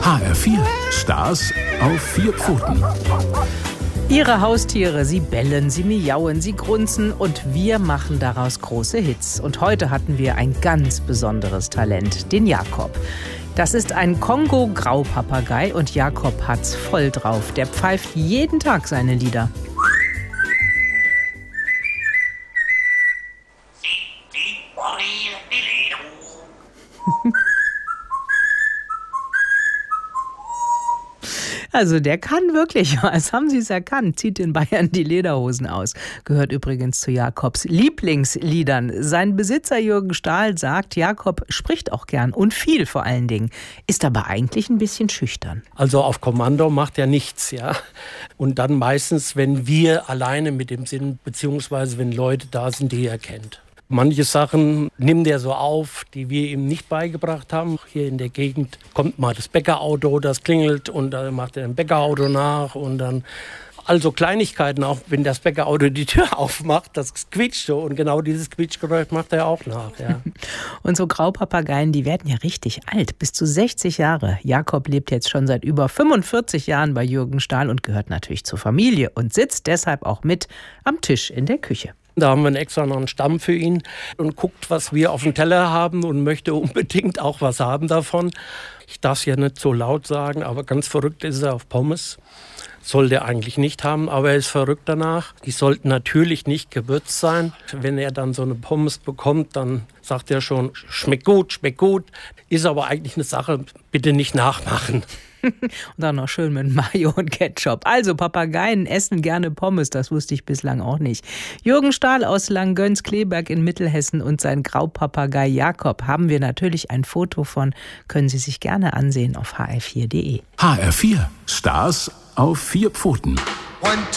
HR4, Stars auf 4 Pfoten. Ihre Haustiere, sie bellen, sie miauen, sie grunzen und wir machen daraus große Hits. Und heute hatten wir ein ganz besonderes Talent, den Jakob. Das ist ein Kongo-Graupapagei und Jakob hat's voll drauf. Der pfeift jeden Tag seine Lieder. Also der kann wirklich was, haben Sie es erkannt, zieht in Bayern die Lederhosen aus. Gehört übrigens zu Jakobs Lieblingsliedern. Sein Besitzer Jürgen Stahl sagt, Jakob spricht auch gern und viel vor allen Dingen, ist aber eigentlich ein bisschen schüchtern. Also auf Kommando macht er nichts, ja. Und dann meistens, wenn wir alleine mit ihm sind, beziehungsweise wenn Leute da sind, die er kennt. Manche Sachen nimmt er so auf, die wir ihm nicht beigebracht haben. Hier in der Gegend kommt mal das Bäckerauto, das klingelt und dann macht er ein Bäckerauto nach und dann also Kleinigkeiten, auch wenn das Bäckerauto die Tür aufmacht, das quietscht so und genau dieses Quietschgeräusch macht er auch nach. Ja. Und so Graupapageien, die werden ja richtig alt, bis zu 60 Jahre. Jakob lebt jetzt schon seit über 45 Jahren bei Jürgen Stahl und gehört natürlich zur Familie und sitzt deshalb auch mit am Tisch in der Küche. Da haben wir extra noch einen Stamm für ihn und guckt, was wir auf dem Teller haben und möchte unbedingt auch was haben davon. Ich darf es ja nicht so laut sagen, aber ganz verrückt ist er auf Pommes. Sollte er eigentlich nicht haben, aber er ist verrückt danach. Die sollten natürlich nicht gewürzt sein. Wenn er dann so eine Pommes bekommt, dann sagt er schon, schmeckt gut, schmeckt gut. Ist aber eigentlich eine Sache, bitte nicht nachmachen. Und dann noch schön mit Mayo und Ketchup. Also Papageien essen gerne Pommes, das wusste ich bislang auch nicht. Jürgen Stahl aus Langgöns-Kleberg in Mittelhessen und sein Graupapagei Jakob haben wir natürlich ein Foto von, können Sie sich gerne ansehen auf hr4.de. HR4, Stars auf 4 Pfoten. 1, 2